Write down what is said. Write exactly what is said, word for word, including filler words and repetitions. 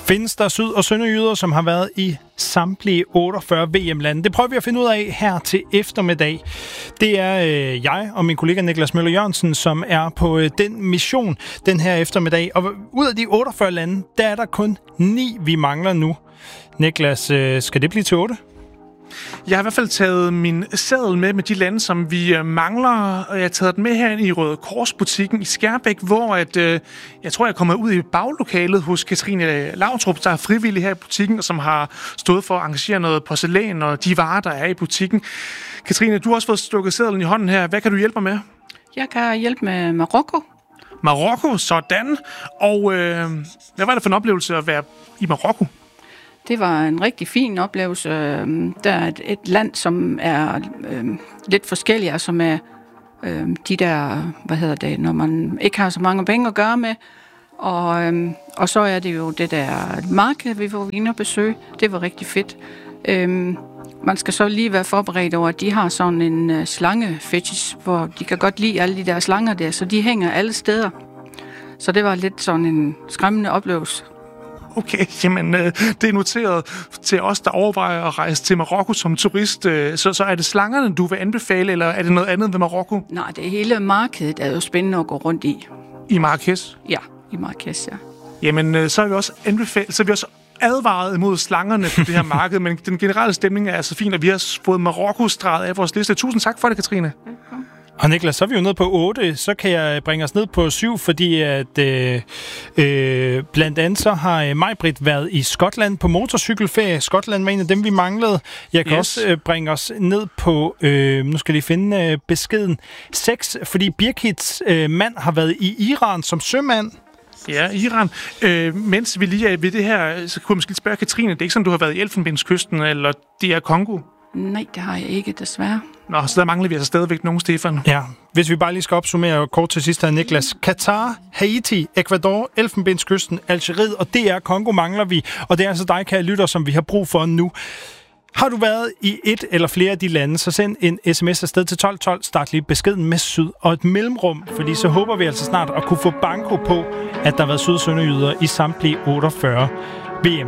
Findes der syd- og sønderjyder, som har været i samtlige otteogfyrre V M-lande? Det prøver vi at finde ud af her til eftermiddag. Det er øh, jeg og min kollega Niklas Møller Jørgensen, som er på øh, den mission den her eftermiddag. Og ud af de otteogfyrre lande, der er der kun ni, vi mangler nu. Niklas, øh, skal det blive til otte? Jeg har i hvert fald taget min seddel med med de lande, som vi øh, mangler, og jeg har taget den med her i Røde Kors-butikken i Skærbæk, hvor at, øh, jeg tror, jeg kommer ud i baglokalet hos Katrine Lautrup, der er frivillig her i butikken, og som har stået for at arrangere noget porcelæn og de varer, der er i butikken. Katrine, du har også fået stukket sedlen i hånden her. Hvad kan du hjælpe mig med? Jeg kan hjælpe med Marokko. Marokko, sådan. Og øh, hvad var det for en oplevelse at være i Marokko? Det var en rigtig fin oplevelse. Der er et, et land, som er øh, lidt forskelligt, og som er øh, de der, hvad hedder det, når man ikke har så mange penge at gøre med. Og, øh, og så er det jo det der marked, vi var inde og besøge. Det var rigtig fedt. Øh, man skal så lige være forberedt over, at de har sådan en uh, slange-fetish, hvor de kan godt lide alle de der slanger der, så de hænger alle steder. Så det var lidt sådan en skræmmende oplevelse. Okay, jamen øh, det er noteret til os, der overvejer at rejse til Marokko som turist. Øh, så, så er det slangerne, du vil anbefale, eller er det noget andet ved Marokko? Nej, det hele markedet er jo spændende at gå rundt i. I Marrakesh? Ja, i Marrakesh, ja. Jamen, øh, så er vi også anbefalet, så er vi også advaret imod slangerne på det her marked, men den generelle stemning er altså fin, og vi har fået Marokko streget af vores liste. Tusind tak for det, Katrine. Velkommen. Og Niklas, så er vi jo nede på otte, så kan jeg bringe os ned på syv, fordi at øh, øh, blandt andet så har Maj-Britt været i Skotland på motorcykelferie. Skotland var en af dem, vi manglede. Jeg kan yes. også øh, bringe os ned på, øh, nu skal de finde øh, beskeden, seks, fordi Birgits øh, mand har været i Iran som sømand. Ja, Iran. Øh, mens vi lige er ved det her, så kunne jeg måske spørge Katrine, det er ikke sådan, du har været i Elfenbenskysten eller D R Congo? Nej, det har jeg ikke, desværre. Nå, så der mangler vi altså stadigvæk nogen, Stefan. Ja, hvis vi bare lige skal opsummere kort til sidst her, Niklas. Katar, Haiti, Ecuador, Elfenbenskysten, Algeriet og D R Congo mangler vi. Og det er altså dig, kære lytter, som vi har brug for nu. Har du været i et eller flere af de lande, så send en sms afsted til tolv tolv. Start lige beskeden med syd og et mellemrum, fordi så håber vi altså snart at kunne få banko på, at der har været syd- og sønderjyder i samtlige otteogfyrre V M.